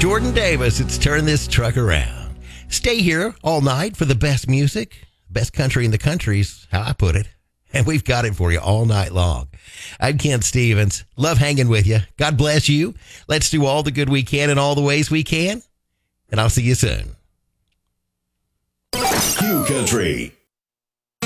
Jordan Davis. It's Turn This Truck Around. Stay here all night for the best music, best country in the country's how I put it. And we've got it for you all night long. I'm Kent Stevens. Love hanging with you. God bless you. Let's do all the good we can in all the ways we can. And I'll see you soon. Q Country.